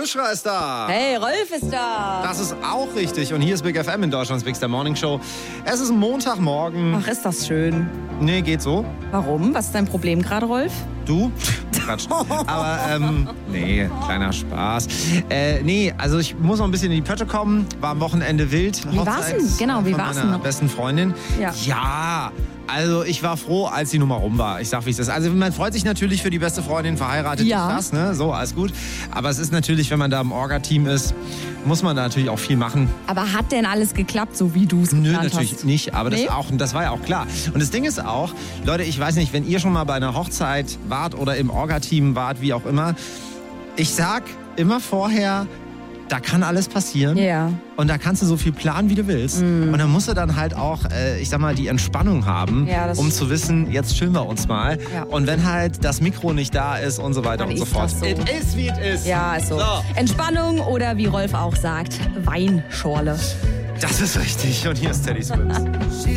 Buschra ist da. Hey, Rolf ist da. Das ist auch richtig. Und hier ist Big FM in Deutschlands Big Star Morning Show. Es ist Montagmorgen. Ach, ist das schön. Nee, geht so. Warum? Was ist dein Problem gerade, Rolf? Du? Quatsch. Aber, nee, kleiner Spaß. Nee, also ich muss noch ein bisschen in die Pötte kommen. War am Wochenende wild. Wie war's denn? Genau, wie war's denn meiner noch? besten Freundin. Ja. Also ich war froh, als die Nummer rum war. Ich sag, wie es ist. Also man freut sich natürlich für die beste Freundin, verheiratet ist das, ne? So, alles gut. Aber es ist natürlich, wenn man da im Orga-Team ist, muss man da natürlich auch viel machen. Aber hat denn alles geklappt, so wie du es geplant hast? Nö, natürlich nicht. Aber Nee? das war ja auch klar. Und das Ding ist auch, Leute, ich weiß nicht, wenn ihr schon mal bei einer Hochzeit wart oder im Orga-Team wart, wie auch immer, ich sag immer vorher, da kann alles passieren. Ja. Und da kannst du so viel planen, wie du willst. Und dann musst du dann halt auch, ich sag mal, die Entspannung haben, Ja, um zu wissen, jetzt chillen wir uns mal. Ja. Und wenn halt das Mikro nicht da ist und so weiter Dann und so ist fort. das so. It is, wie it is. Ja, ist so. So. Entspannung oder wie Rolf auch sagt, Weinschorle. Das ist richtig. Und hier ist Teddy Swims.